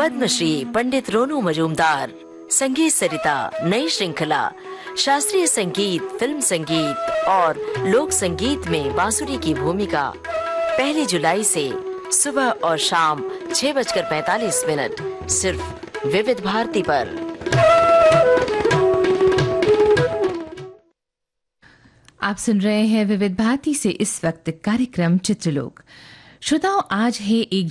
पद्मश्री पंडित रोनू मजूमदार, संगीत सरिता नई श्रृंखला, शास्त्रीय संगीत, फिल्म संगीत और लोक संगीत में बांसुरी की भूमिका 1 जुलाई से सुबह और शाम 6:45 सिर्फ विविध भारती पर। आप सुन रहे हैं विविध भारती से इस वक्त कार्यक्रम चित्रलोक। श्रोताओं, आज है 1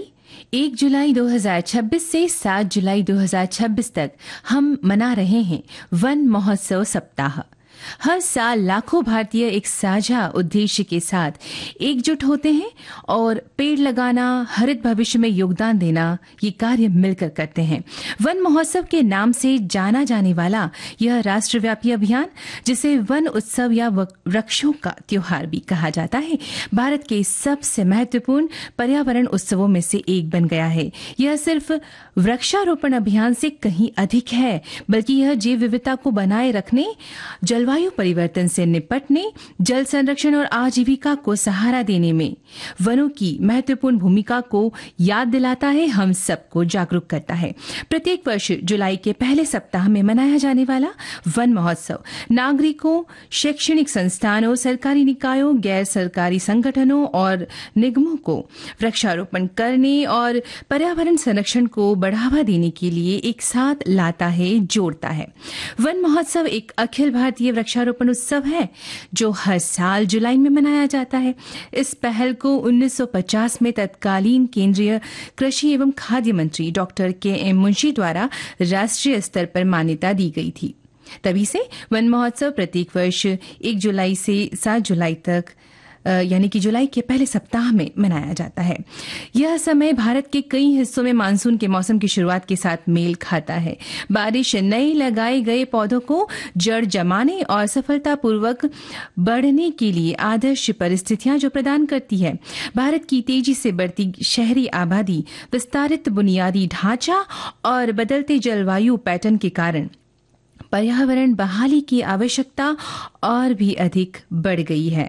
जुलाई 2026 से 7 जुलाई 2026 तक हम मना रहे हैं वन महोत्सव सप्ताह। हर साल लाखों भारतीय एक साझा उद्देश्य के साथ एकजुट होते हैं और पेड़ लगाना, हरित भविष्य में योगदान देना, ये कार्य मिलकर करते हैं। वन महोत्सव के नाम से जाना जाने वाला यह राष्ट्रव्यापी अभियान, जिसे वन उत्सव या वृक्षों का त्योहार भी कहा जाता है, भारत के सबसे महत्वपूर्ण पर्यावरण उत्सवों में से एक बन गया है। यह सिर्फ वृक्षारोपण अभियान से कहीं अधिक है, बल्कि यह जैव विविधता को बनाए रखने, जलवायु परिवर्तन से निपटने, जल संरक्षण और आजीविका को सहारा देने में वनों की महत्वपूर्ण भूमिका को याद दिलाता है, हम सबको जागरूक करता है। प्रत्येक वर्ष जुलाई के पहले सप्ताह में मनाया जाने वाला वन महोत्सव नागरिकों, शैक्षणिक संस्थानों, सरकारी निकायों, गैर सरकारी संगठनों और निगमों को वृक्षारोपण करने और पर्यावरण संरक्षण को बढ़ावा देने के लिए एक साथ लाता है, जोड़ता है। वन महोत्सव एक अखिल भारतीय वृक्षारोपण उत्सव है जो हर साल जुलाई में मनाया जाता है। इस पहल को 1950 में तत्कालीन केंद्रीय कृषि एवं खाद्य मंत्री डॉक्टर के.एम. मुंशी द्वारा राष्ट्रीय स्तर पर मान्यता दी गई थी। तभी से वन महोत्सव प्रत्येक वर्ष 1 जुलाई से 7 जुलाई तक यानी कि जुलाई के पहले सप्ताह में मनाया जाता है। यह समय भारत के कई हिस्सों में मानसून के मौसम की शुरुआत के साथ मेल खाता है। बारिश नए लगाए गए पौधों को जड़ जमाने और सफलतापूर्वक बढ़ने के लिए आदर्श परिस्थितियां जो प्रदान करती है। भारत की तेजी से बढ़ती शहरी आबादी, विस्तारित बुनियादी ढांचा और बदलते जलवायु पैटर्न के कारण पर्यावरण बहाली की आवश्यकता और भी अधिक बढ़ गई है।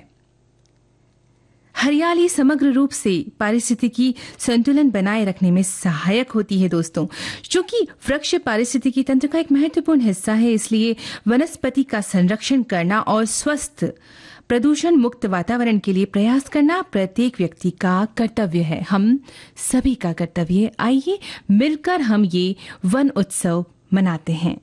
हरियाली समग्र रूप से पारिस्थितिकी संतुलन बनाए रखने में सहायक होती है दोस्तों। चूंकि वृक्ष पारिस्थितिकी तंत्र का एक महत्वपूर्ण हिस्सा है, इसलिए वनस्पति का संरक्षण करना और स्वस्थ प्रदूषण मुक्त वातावरण के लिए प्रयास करना प्रत्येक व्यक्ति का कर्तव्य है, हम सभी का कर्तव्य। आइए मिलकर हम ये वन उत्सव मनाते हैं।